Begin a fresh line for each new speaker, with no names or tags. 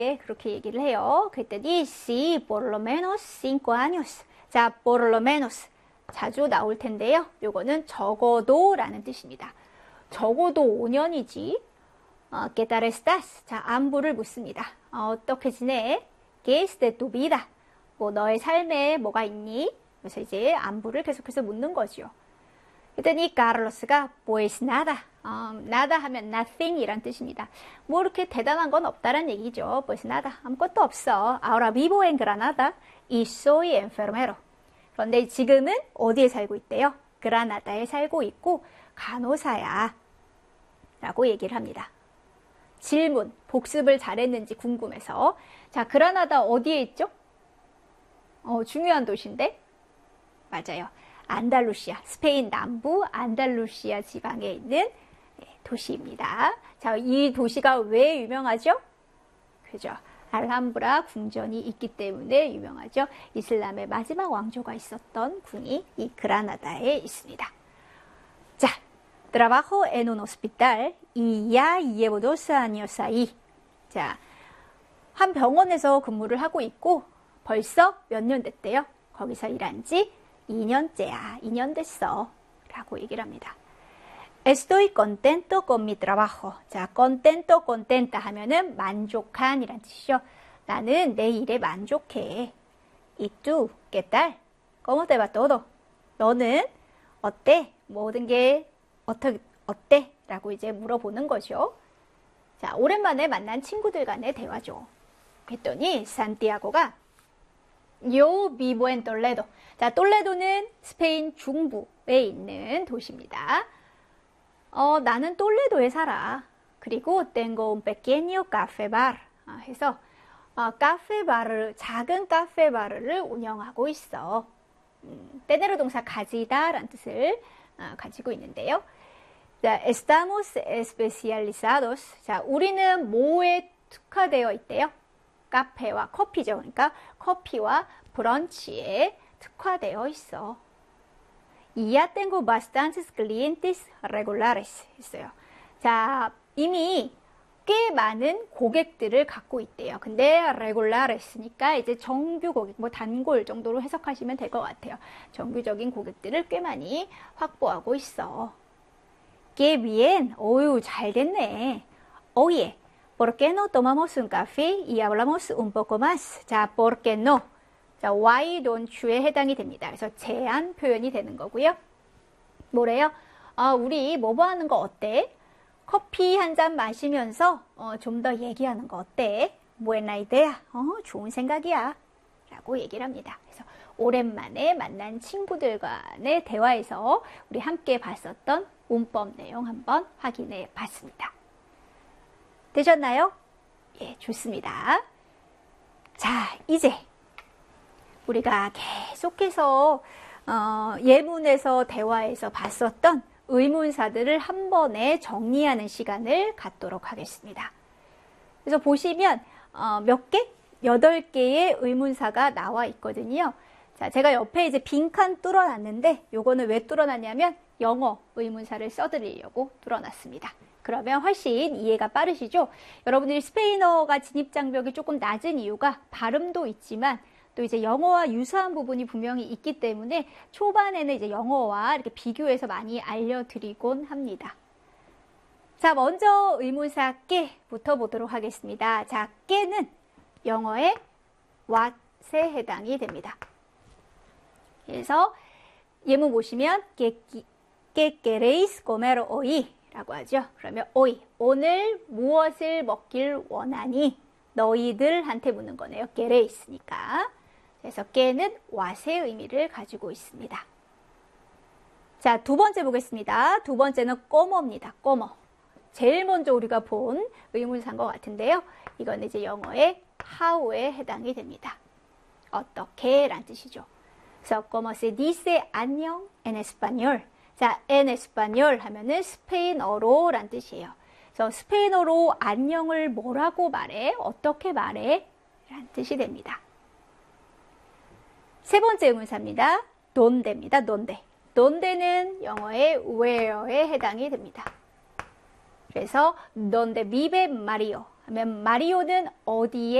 그렇게 얘기를 해요. 그랬더니 sí, por lo menos 5 años. 자, por lo menos 자주 나올 텐데요. 요거는 적어도 라는 뜻입니다. 적어도 5년이지. ¿Qué tal estás? 자, 안부를 묻습니다. 어떻게 지내? ¿Qué es de tu vida? 뭐 너의 삶에 뭐가 있니? 그래서 이제 안부를 계속해서 묻는 거죠. 그랬더니 카를로스가 pues nada. nada 하면 nothing 이란 뜻입니다. 뭐 이렇게 대단한 건 없다란 얘기죠. pues nada. 아무것도 없어. Ahora vivo en Granada y soy enfermero. 그런데 지금은 어디에 살고 있대요? 그라나다에 살고 있고 간호사야. 라고 얘기를 합니다. 질문, 복습을 잘했는지 궁금해서. 자, 그라나다 어디에 있죠? 중요한 도시인데? 맞아요. 안달루시아, 스페인 남부 안달루시아 지방에 있는 도시입니다. 자, 이 도시가 왜 유명하죠? 그죠? 알함브라 궁전이 있기 때문에 유명하죠. 이슬람의 마지막 왕조가 있었던 궁이 이 그라나다에 있습니다. 자, trabajo en un hospital y ya llevo 2 años ahí. 자, 한 병원에서 근무를 하고 있고 벌써 몇 년 됐대요. 거기서 일한 지 2년째야. 2년 됐어. 라고 얘기를 합니다. Estoy contento con mi trabajo. 자, contento, contenta 하면은 만족한 이란 뜻이죠. 나는 내 일에 만족해. ¿Y tú? ¿Qué tal? ¿Cómo te va todo? 너는 어때? 모든 게 어때? 라고 이제 물어보는 거죠. 자, 오랜만에 만난 친구들 간의 대화죠. 그랬더니 산티아고가 Yo vivo en Toledo. 자, 톨레도는 스페인 중부에 있는 도시입니다. 나는 톨레도에 살아. 그리고 tengo un pequeño café bar. 해서 카페바르, 작은 카페바르를 운영하고 있어. 때내로 동사 가지다 라는 뜻을 가지고 있는데요. 자, estamos especializados. 자, 우리는 뭐에 특화되어 있대요? 카페와 커피죠. 그러니까 커피와 브런치에 특화되어 있어. Y ya tengo bastantes clientes regulares 했어요. 자, 이미 꽤 많은 고객들을 갖고 있대요. 근데 regulares니까 이제 정규 고객, 뭐 단골 정도로 해석하시면 될 것 같아요. 정규적인 고객들을 꽤 많이 확보하고 있어. Qué bien. 어유, 잘 됐네. Oye, ¿por qué no tomamos un café y hablamos un poco más? 자, ¿por qué no? 자, why don't you에 해당이 됩니다. 그래서 제안 표현이 되는 거고요. 뭐래요? 우리 뭐 하는 거 어때? 커피 한 잔 마시면서 좀 더 얘기하는 거 어때? Buena idea. 좋은 생각이야. 라고 얘기를 합니다. 그래서 오랜만에 만난 친구들 간의 대화에서 우리 함께 봤었던 문법 내용 한번 확인해 봤습니다. 되셨나요? 예, 좋습니다. 자, 이제 우리가 계속해서 예문에서 대화에서 봤었던 의문사들을 한 번에 정리하는 시간을 갖도록 하겠습니다. 그래서 보시면 몇 개? 8개의 의문사가 나와 있거든요. 자, 제가 옆에 이제 빈칸 뚫어놨는데 요거는 왜 뚫어놨냐면 영어 의문사를 써드리려고 뚫어놨습니다. 그러면 훨씬 이해가 빠르시죠? 여러분들이 스페인어가 진입장벽이 조금 낮은 이유가 발음도 있지만 또 이제 영어와 유사한 부분이 분명히 있기 때문에 초반에는 이제 영어와 이렇게 비교해서 많이 알려드리곤 합니다. 자, 먼저 의문사 깨부터 보도록 하겠습니다. 자, 깨는 영어의 what에 해당이 됩니다. 그래서 예문 보시면 ¿Qué queréis comer hoy? 라고 하죠. 그러면 hoy, 오늘 무엇을 먹길 원하니? 너희들한테 묻는 거네요. queréis니까. 그래서 que는 what의 의미를 가지고 있습니다. 자, 두 번째 보겠습니다. 두 번째는 como입니다. como. 제일 먼저 우리가 본 의문사인 것 같은데요. 이건 이제 영어의 how에 해당이 됩니다. 어떻게 라는 뜻이죠. 그래서 como se dice 안녕 en español. 자, en español 하면은 스페인어로 라는 뜻이에요. 그래서 스페인어로 안녕을 뭐라고 말해? 어떻게 말해? 라는 뜻이 됩니다. 세 번째 의문사입니다. donde입니다. donde. donde는 영어의 where에 해당이 됩니다. 그래서 donde vive Mario 하면 마리오는 어디에